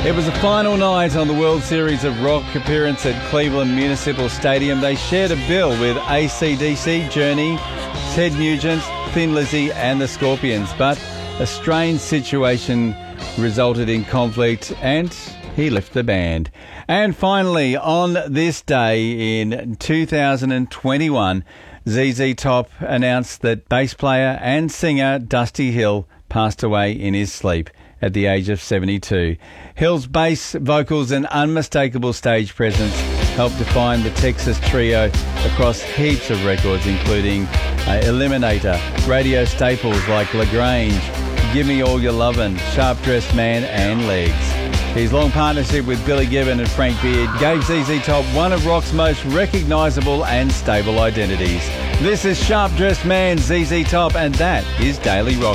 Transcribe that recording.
It was the final night on the World Series of Rock appearance at Cleveland Municipal Stadium. They shared a bill with AC/DC, Journey, Ted Nugent, Thin Lizzy and the Scorpions. But a strange situation resulted in conflict and he left the band. And finally, on this day in 2021, ZZ Top announced that bass player and singer Dusty Hill passed away in his sleep at the age of 72. Hill's bass, vocals and unmistakable stage presence helped define the Texas trio across heaps of records, including Eliminator, radio staples like LaGrange, Give Me All Your Lovin', Sharp Dressed Man and Legs. His long partnership with Billy Gibbon and Frank Beard gave ZZ Top one of rock's most recognisable and stable identities. This is Sharp Dressed Man, ZZ Top, and that is Daily Rock.